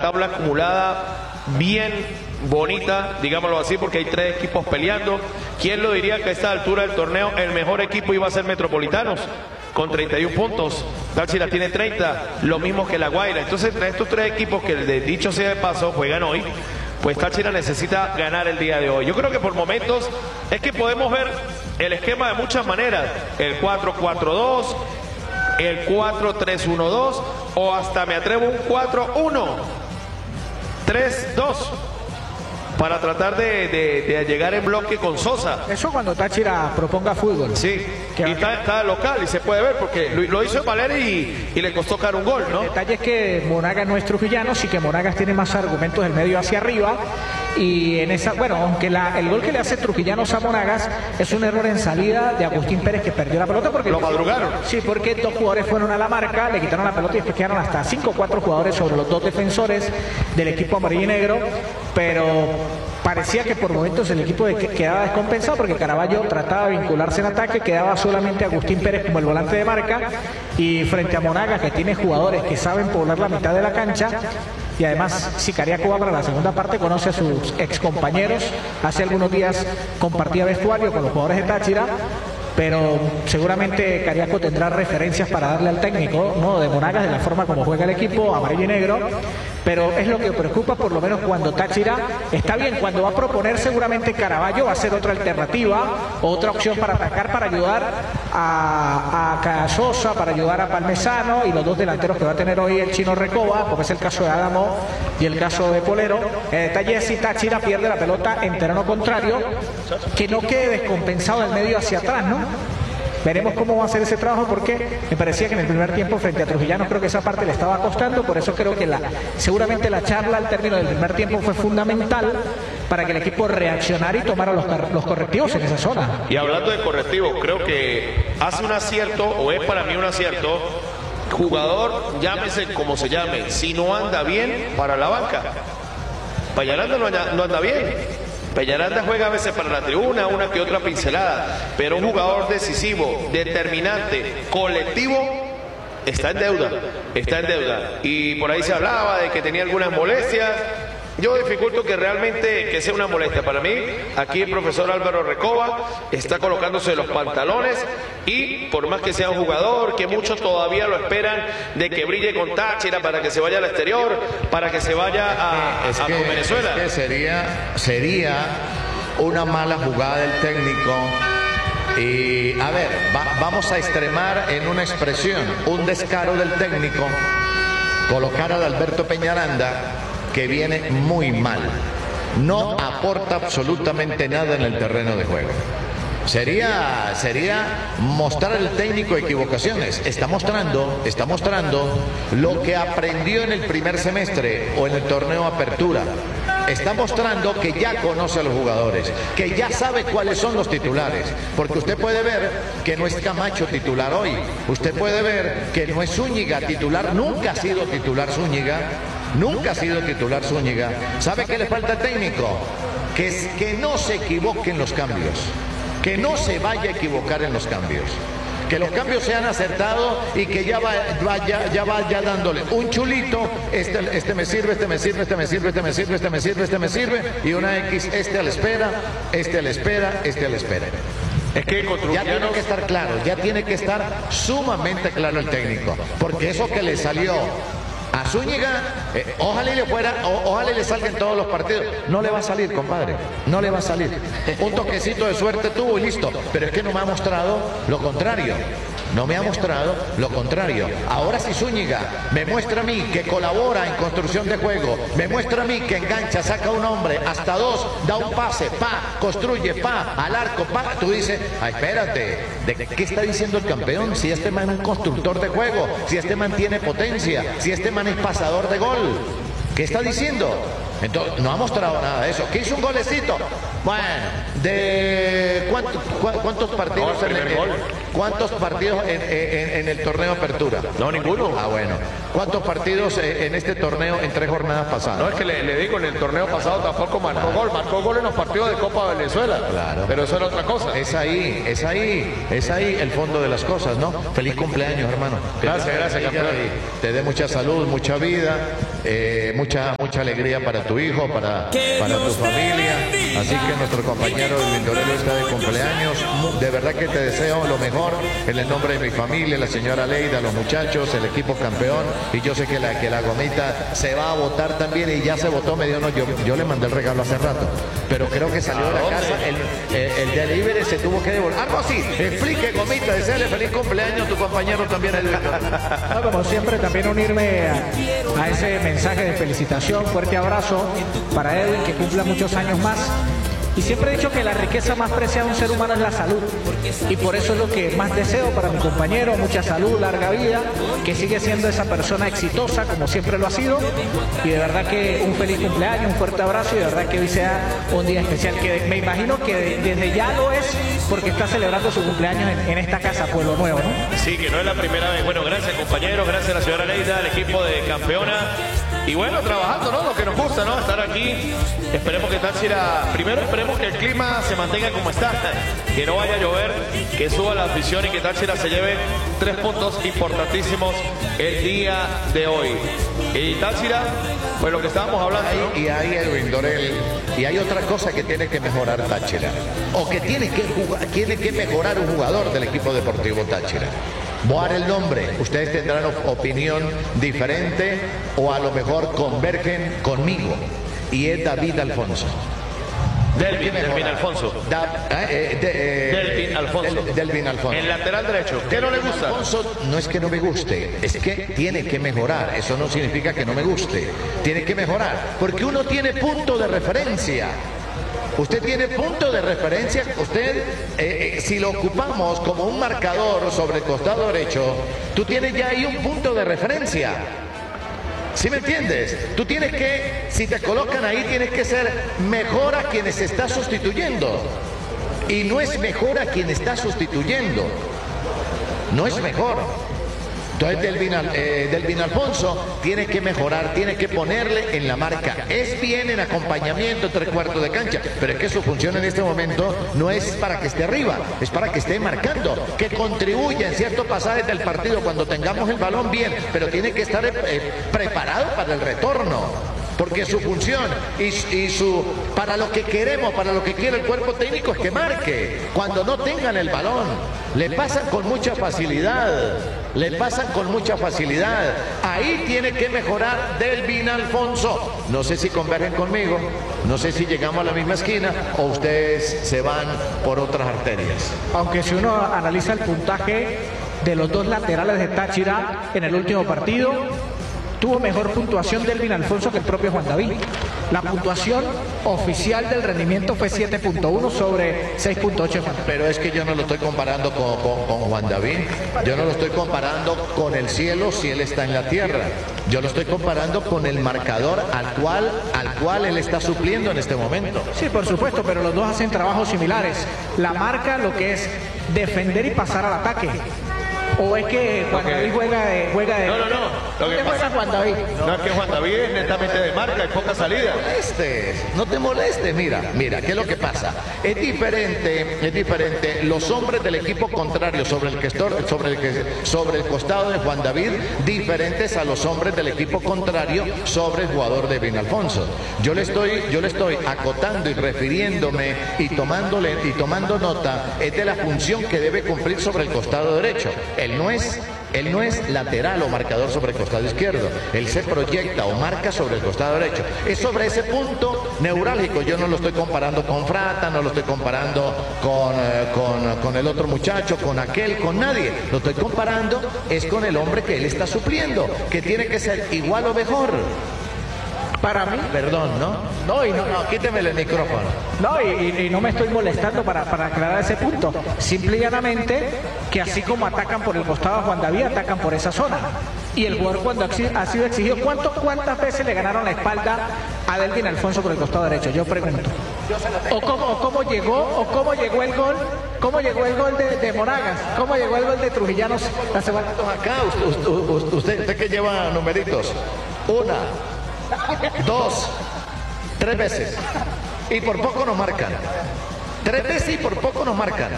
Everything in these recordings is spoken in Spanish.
tabla acumulada bien bonita, digámoslo así, porque hay 3 equipos peleando. ¿Quién lo diría que a esta altura del torneo el mejor equipo iba a ser Metropolitanos? Con 31 puntos, Táchira tiene 30, lo mismo que La Guaira. Entonces, entre estos 3 equipos que, dicho sea de paso, juegan hoy, pues Táchira necesita ganar el día de hoy. Yo creo que por momentos es que podemos ver el esquema de muchas maneras, el 4-4-2, el 4-3-1-2, o hasta me atrevo un 4-1-3-2, para tratar de llegar en bloque con Sosa. Eso cuando Táchira proponga fútbol. Sí, y está local y se puede ver porque lo hizo Valeri y le costó caer un gol, ¿no? El detalle es que Monagas no es trujillano, sí que Monagas tiene más argumentos del medio hacia arriba. Y en esa, bueno, aunque el gol que le hace Trujillanos a Monagas es un error en salida de Agustín Pérez, que perdió la pelota porque lo madrugaron. Sí, porque 2 jugadores fueron a la marca, le quitaron la pelota y después quedaron hasta 5 o 4 jugadores sobre los 2 defensores del equipo amarillo y negro, pero parecía que por momentos el equipo quedaba descompensado porque Caraballo trataba de vincularse en ataque, quedaba solamente Agustín Pérez como el volante de marca, y frente a Monagas, que tiene jugadores que saben poblar la mitad de la cancha. Y además, si Cariaco va para la segunda parte, conoce a sus excompañeros. Hace algunos días compartía vestuario con los jugadores de Táchira, pero seguramente Cariaco tendrá referencias para darle al técnico, ¿no?, de Monagas, de la forma como juega el equipo, amarillo y negro. Pero es lo que preocupa, por lo menos cuando Táchira está bien, cuando va a proponer seguramente Caraballo va a ser otra alternativa, otra opción para atacar, para ayudar a Sosa, para ayudar a Palmesano, y los 2 delanteros que va a tener hoy el Chino Recoba, como es el caso de Adamo y el caso de Polero. El detalle es si Táchira pierde la pelota en terreno contrario, que no quede descompensado del medio hacia atrás, ¿no? Veremos cómo va a hacer ese trabajo, porque me parecía que en el primer tiempo frente a Trujillanos creo que esa parte le estaba costando. Por eso creo que seguramente la charla al término del primer tiempo fue fundamental para que el equipo reaccionara y tomara los correctivos en esa zona. Y hablando de correctivos, creo que hace un acierto, o es para mí un acierto, jugador, llámese como se llame, si no anda bien, para la banca. Peñaranda no anda bien. Peñaranda juega a veces para la tribuna, una que otra pincelada, pero un jugador decisivo, determinante, colectivo, está en deuda. Y por ahí se hablaba de que tenía algunas molestias. Yo dificulto que realmente que sea una molestia. Para mí, aquí el profesor Álvaro Recoba está colocándose los pantalones, y por más que sea un jugador, que muchos todavía lo esperan de que brille con Táchira para que se vaya al exterior, para que se vaya a Venezuela. Es que sería una mala jugada del técnico. Y a ver, vamos a extremar en una expresión, un descaro del técnico, colocar a Alberto Peñaranda, que viene muy mal, no aporta absolutamente nada en el terreno de juego. Sería mostrar al técnico equivocaciones. Está mostrando lo que aprendió en el primer semestre o en el torneo Apertura. Está mostrando que ya conoce a los jugadores, que ya sabe cuáles son los titulares, porque usted puede ver que no es Camacho titular hoy, usted puede ver que no es Zúñiga titular, nunca ha sido titular Zúñiga. ¿Sabe qué le falta al técnico? Que no se equivoque en los cambios, que no se vaya a equivocar en los cambios, que los cambios sean acertados y que ya vaya dándole un chulito, este me sirve, este me sirve, este me sirve, este me sirve, este me sirve, este me sirve, y una X, este a la espera, este a la espera, este a la espera. Es que ya tiene que estar claro, ya tiene que estar sumamente claro el técnico, porque eso que le salió a Zúñiga, ojalá le salga en todos los partidos. No le va a salir, compadre, no le va a salir. Un toquecito de suerte tuvo y listo, pero es que no me ha mostrado lo contrario. Ahora si Zúñiga me muestra a mí que colabora en construcción de juego, me muestra a mí que engancha, saca un hombre, hasta 2, da un pase, construye, al arco, tú dices, espérate, ¿de qué está diciendo el campeón? Si este man es un constructor de juego, si este man tiene potencia, si este man es pasador de gol, ¿qué está diciendo? Entonces, no ha mostrado nada de eso. ¿Qué hizo un golecito? Bueno, ¿de cuántos partidos ¿cuántos partidos en el torneo Apertura? No, ninguno. Ah, bueno. ¿Cuántos partidos en este torneo en 3 jornadas pasadas? No, es que le digo, en el torneo pasado tampoco marcó gol en los partidos de Copa Venezuela. Claro. Pero eso era otra cosa. Es ahí el fondo de las cosas, ¿no? Feliz cumpleaños, hermano. Gracias, campeón. Te dé mucha salud, mucha vida, mucha mucha alegría para tu hijo, para tu familia. Así que nuestro compañero Edwin Dorelo está de cumpleaños. De verdad que te deseo lo mejor en el nombre de mi familia, la señora Leida, los muchachos, el equipo campeón. Y yo sé que la gomita se va a votar también y ya se votó. Me dijo, no, yo le mandé el regalo hace rato, pero creo que salió de la casa. El delivery se tuvo que devolver. Algo así. Explique, gomita, deseale feliz cumpleaños a tu compañero también, Edwin. No, como siempre, también unirme a ese mensaje de felicitación. Fuerte abrazo para Edwin, que cumpla muchos años más. Y siempre he dicho que la riqueza más preciada de un ser humano es la salud. Y por eso es lo que más deseo para mi compañero, mucha salud, larga vida, que sigue siendo esa persona exitosa como siempre lo ha sido. Y de verdad que un feliz cumpleaños, un fuerte abrazo y de verdad que hoy sea un día especial, que me imagino que desde ya lo es porque está celebrando su cumpleaños en esta casa, Pueblo Nuevo, ¿no? Sí, que no es la primera vez. Bueno, gracias compañeros, gracias a la señora Leida, al equipo de Campeona. Y bueno, trabajando, ¿no? Lo que nos gusta, ¿no? Estar aquí. Esperemos que Táchira, primero esperemos que el clima se mantenga como está, que no vaya a llover, que suba la afición y que Táchira se lleve 3 puntos importantísimos el día de hoy. Y Táchira, pues lo que estábamos hablando, ¿no? Y ahí Edwin Dorel, y hay otra cosa que tiene que mejorar Táchira, o que tiene que mejorar un jugador del equipo deportivo Táchira. Voy a dar el nombre, ustedes tendrán opinión diferente o a lo mejor convergen conmigo, y es David Alfonso. Delvin Alfonso. Delvin Alfonso. El lateral derecho. ¿Qué no le gusta? Alfonso no es que no me guste, es que tiene que mejorar. Eso no significa que no me guste. Tiene que mejorar, porque uno tiene punto de referencia. Usted tiene punto de referencia. Usted, si lo ocupamos como un marcador sobre el costado derecho, tú tienes ya ahí un punto de referencia. ¿Sí me entiendes? Tú tienes que, si te colocan ahí, tienes que ser mejor a quien se está sustituyendo. Y no es mejor a quien está sustituyendo. No es mejor. Entonces Delvin Alfonso tiene que mejorar, tiene que ponerle en la marca. Es bien en acompañamiento, 3/4 de cancha, pero es que su función en este momento no es para que esté arriba, es para que esté marcando, que contribuya en ciertos pasajes del partido cuando tengamos el balón bien, pero tiene que estar preparado para el retorno. Porque su función para lo que queremos, para lo que quiere el cuerpo técnico es que marque. Cuando no tengan el balón, le pasan con mucha facilidad. Ahí tiene que mejorar Delvin Alfonso. No sé si convergen conmigo, no sé si llegamos a la misma esquina o ustedes se van por otras arterias. Aunque si uno analiza el puntaje de los dos laterales de Táchira en el último partido, tuvo mejor puntuación Delvin Alfonso que el propio Juan David. La puntuación oficial del rendimiento fue 7.1 sobre 6.8. Pero es que yo no lo estoy comparando con Juan David. Yo no lo estoy comparando con el cielo si él está en la tierra. Yo lo estoy comparando con el marcador al cual él está supliendo en este momento. Sí, por supuesto, pero los dos hacen trabajos similares. La marca lo que es defender y pasar al ataque. ¿O es que Juan David juega de... No. ¿Dónde juega Juan David? No, es que Juan David es netamente de marca y poca salida. No te molestes, mira, ¿qué es lo que pasa? Es diferente los hombres del equipo contrario sobre el costado de Juan David, diferentes a los hombres del equipo contrario sobre el jugador de Delvin Alfonso. Yo le estoy acotando y refiriéndome y tomando nota es de la función que debe cumplir sobre el costado derecho. Él no es lateral o marcador sobre el costado izquierdo. Él se proyecta o marca sobre el costado derecho. Es sobre ese punto neurálgico. Yo no lo estoy comparando con Frata, no lo estoy comparando con el otro muchacho, con aquel, con nadie. Lo estoy comparando es con el hombre que él está supliendo, que tiene que ser igual o mejor. Para mí. Perdón, ¿no? No, quíteme el micrófono. No, y no me estoy molestando para aclarar ese punto. Simple y llanamente que así como atacan por el costado a Juan David, atacan por esa zona. Y el jugador cuando ha sido exigido, ¿cuántas veces le ganaron la espalda a Delvin Alfonso por el costado derecho? Yo pregunto. ¿Cómo llegó el gol de Moragas? ¿Cómo llegó el gol de Trujillanos la semana? Acá, usted que lleva numeritos. 1, 2, 3 veces. Y por poco nos marcan. 3 veces y por poco nos marcan.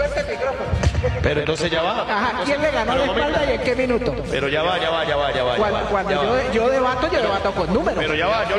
Pero entonces ya va. Ajá, ¿quién le ganó la espalda y en qué minuto? Pero ya va. Cuando yo debato con números. Pero ya va.